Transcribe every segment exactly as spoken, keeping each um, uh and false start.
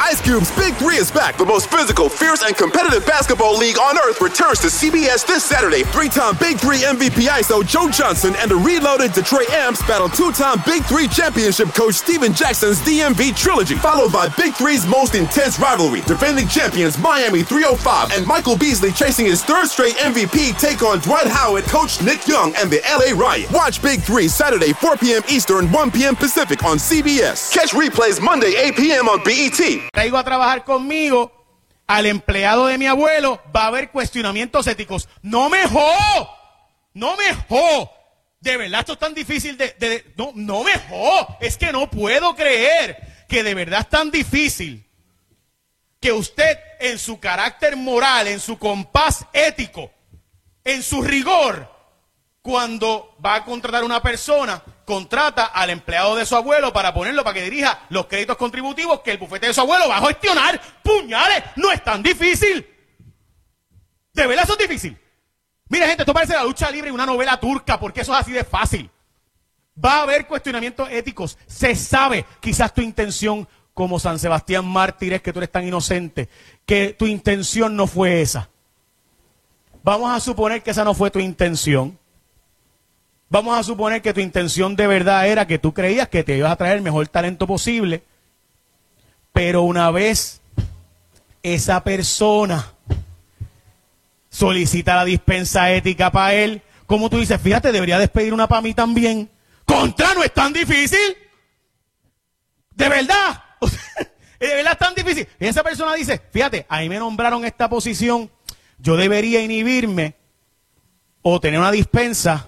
Ice Cube's Big Three is back. The most physical, fierce, and competitive basketball league on earth returns to C B S this Saturday. Three-time Big Three M V P I S O Joe Johnson and the reloaded Detroit Amps battle two-time Big Three championship coach Steven Jackson's D M V trilogy, followed by Big Three's most intense rivalry. Defending champions Miami three oh five and Michael Beasley chasing his third straight M V P take on Dwight Howard, Coach Nick Young, and the L A Riot. Watch Big Three Saturday, four p.m. Eastern, one p.m. Pacific on C B S. Catch replays Monday, eight p.m. on B E T. Traigo a trabajar conmigo al empleado de mi abuelo, va a haber cuestionamientos éticos. ¡No me jo! ¡No me jo! De verdad esto es tan difícil de... de, de no, no me jo. Es que no puedo creer que de verdad es tan difícil que usted en su carácter moral, en su compás ético, en su rigor, cuando va a contratar a una persona, contrata al empleado de su abuelo para ponerlo para que dirija los créditos contributivos que el bufete de su abuelo va a gestionar. ¡Puñales! No es tan difícil. De verdad eso es difícil. Mira, gente, esto parece la lucha libre y una novela turca, porque eso es así de fácil. Va a haber cuestionamientos éticos. Se sabe, quizás tu intención, como San Sebastián Mártires, que tú eres tan inocente, que tu intención no fue esa. Vamos a suponer que esa no fue tu intención. Vamos a suponer que tu intención de verdad era que tú creías que te ibas a traer el mejor talento posible, pero una vez esa persona solicita la dispensa ética para él, como tú dices, fíjate, debería despedir una para mí también. ¡Contra, no es tan difícil! ¿De verdad? ¿De verdad es tan difícil? Y esa persona dice, fíjate, ahí me nombraron esta posición, yo debería inhibirme o tener una dispensa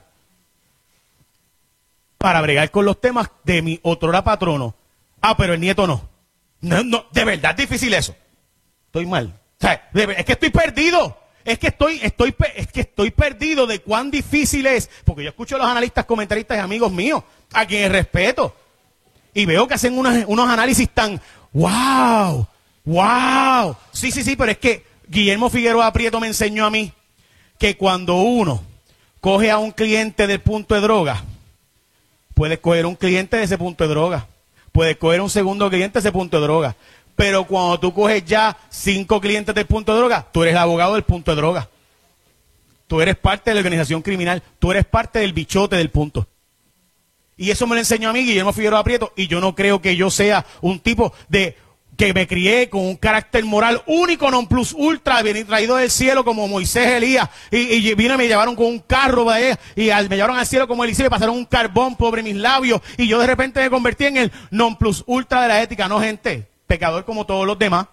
para bregar con los temas de mi otrora patrono. Ah, pero el nieto no. No, no, de verdad es difícil eso. Estoy mal. O sea, de, es que estoy perdido. Es que estoy, estoy, es que estoy perdido de cuán difícil es. Porque yo escucho a los analistas, comentaristas y amigos míos, a quienes respeto. Y veo que hacen unos, unos análisis tan, wow, wow. Sí, sí, sí, pero es que Guillermo Figueroa Prieto me enseñó a mí que cuando uno coge a un cliente del punto de droga, puedes coger un cliente de ese punto de droga. Puedes coger un segundo cliente de ese punto de droga. Pero cuando tú coges ya cinco clientes del punto de droga, tú eres el abogado del punto de droga. Tú eres parte de la organización criminal. Tú eres parte del bichote del punto. Y eso me lo enseñó a mí Guillermo Figueroa Prieto. Y yo no creo que yo sea un tipo de... que me crié con un carácter moral único, non plus ultra, vení traído del cielo como Moisés Elías, y, y vino y me llevaron con un carro, ¿verdad? Y al, me llevaron al cielo como Eliseo y pasaron un carbón sobre mis labios, y yo de repente me convertí en el non plus ultra de la ética. No, gente, pecador como todos los demás,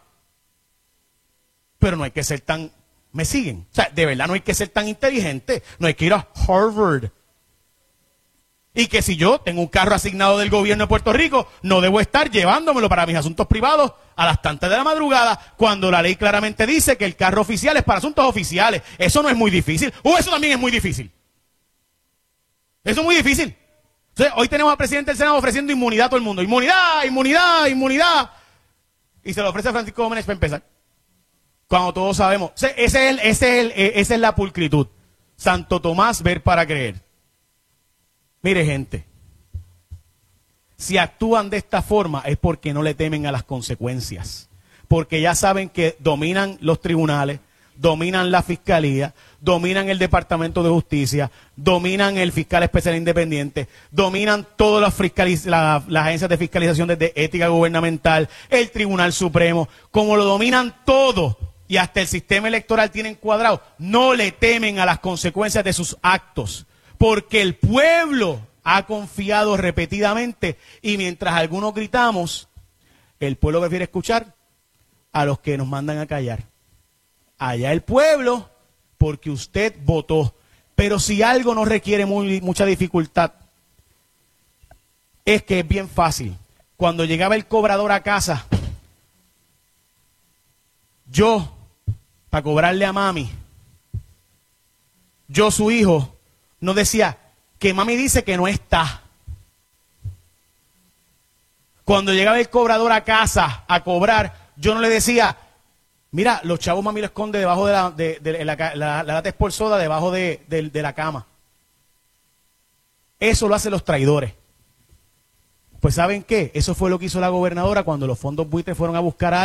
pero no hay que ser tan, ¿me siguen? O sea, de verdad no hay que ser tan inteligente, no hay que ir a Harvard. Y que si yo tengo un carro asignado del gobierno de Puerto Rico, no debo estar llevándomelo para mis asuntos privados a las tantas de la madrugada, cuando la ley claramente dice que el carro oficial es para asuntos oficiales. Eso no es muy difícil. O eso también es muy difícil. Eso es muy difícil. Entonces, hoy tenemos al presidente del Senado ofreciendo inmunidad a todo el mundo. Inmunidad, inmunidad, inmunidad. Y se lo ofrece a Francisco Gómez para empezar. Cuando todos sabemos. O sea, ese es el, ese es el, esa es la pulcritud. Santo Tomás, ver para creer. Mire, gente, si actúan de esta forma es porque no le temen a las consecuencias, porque ya saben que dominan los tribunales, dominan la fiscalía, dominan el Departamento de Justicia, dominan el fiscal especial independiente, dominan todas las, fiscaliz- la, las agencias de fiscalización desde ética gubernamental, el Tribunal Supremo, como lo dominan todo y hasta el sistema electoral tienen cuadrado, no le temen a las consecuencias de sus actos. Porque el pueblo ha confiado repetidamente y mientras algunos gritamos, el pueblo prefiere escuchar a los que nos mandan a callar. Allá el pueblo, porque usted votó. Pero si algo no requiere muy, mucha dificultad, es que es bien fácil. Cuando llegaba el cobrador a casa, yo, para cobrarle a mami, yo su hijo, no decía que mami dice que no está. Cuando llegaba el cobrador a casa a cobrar, yo no le decía, mira, los chavos mami lo esconde debajo de la, de, de la, la, la lata Sport Soda, debajo de, de, de la cama. Eso lo hacen los traidores. Pues ¿saben qué? Eso fue lo que hizo la gobernadora cuando los fondos buitres fueron a buscar a